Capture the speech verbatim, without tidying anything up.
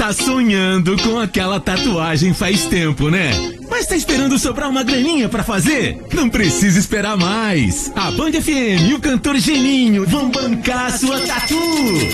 Tá sonhando com aquela tatuagem faz tempo, né? Mas tá esperando sobrar uma graninha pra fazer? Não precisa esperar mais. A Band F M e o cantor Geninho vão bancar a sua tatu.